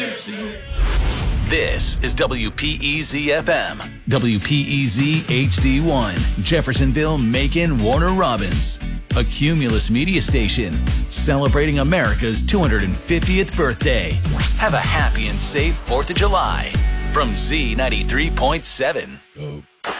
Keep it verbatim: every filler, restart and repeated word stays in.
This is W P E Z F M, W P E Z H D one, Jeffersonville, Macon, Warner Robins, a Cumulus media station celebrating America's two hundred fiftieth birthday. Have a happy and safe fourth of July from Z ninety-three point seven. Oh.